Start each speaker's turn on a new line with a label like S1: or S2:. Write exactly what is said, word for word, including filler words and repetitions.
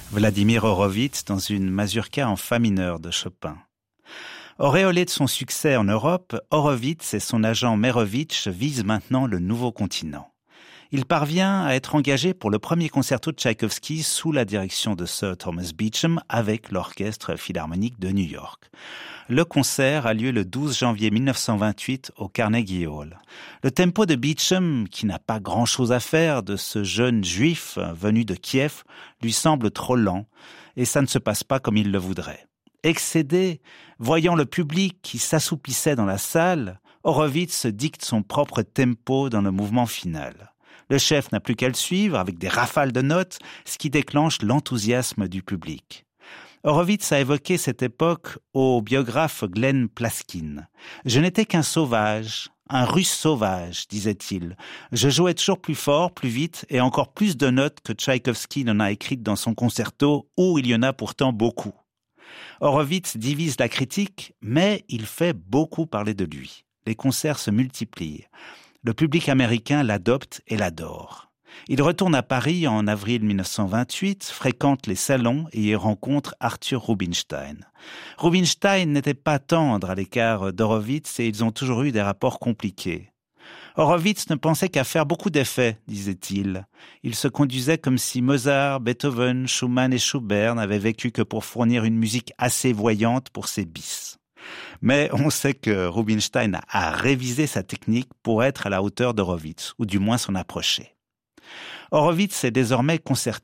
S1: Vladimir Horowitz dans une mazurka en fa mineur de Chopin. Auréolé de son succès en Europe, Horowitz et son agent Merovitch visent maintenant le nouveau continent. Il parvient à être engagé pour le premier concerto de Tchaïkovski sous la direction de Sir Thomas Beecham avec l'Orchestre Philharmonique de New York. Le concert a lieu le douze janvier mille neuf cent vingt-huit au Carnegie Hall. Le tempo de Beecham, qui n'a pas grand-chose à faire de ce jeune juif venu de Kiev, lui semble trop lent et ça ne se passe pas comme il le voudrait. Excédé, voyant le public qui s'assoupissait dans la salle, Horowitz dicte son propre tempo dans le mouvement final. Le chef n'a plus qu'à le suivre avec des rafales de notes, ce qui déclenche l'enthousiasme du public. Horowitz a évoqué cette époque au biographe Glenn Plaskin. « Je n'étais qu'un sauvage, un russe sauvage, disait-il. Je jouais toujours plus fort, plus vite et encore plus de notes que Tchaïkovski n'en a écrites dans son concerto, où il y en a pourtant beaucoup. » Horowitz divise la critique, mais il fait beaucoup parler de lui. Les concerts se multiplient. Le public américain l'adopte et l'adore. Il retourne à Paris en avril mille neuf cent vingt-huit, fréquente les salons et y rencontre Arthur Rubinstein. Rubinstein n'était pas tendre à l'écart d'Horowitz et ils ont toujours eu des rapports compliqués. Horowitz ne pensait qu'à faire beaucoup d'effets, disait-il. Il se conduisait comme si Mozart, Beethoven, Schumann et Schubert n'avaient vécu que pour fournir une musique assez voyante pour ses bis. Mais on sait que Rubinstein a révisé sa technique pour être à la hauteur d'Horowitz, ou du moins s'en approcher. Horowitz est désormais concertiste.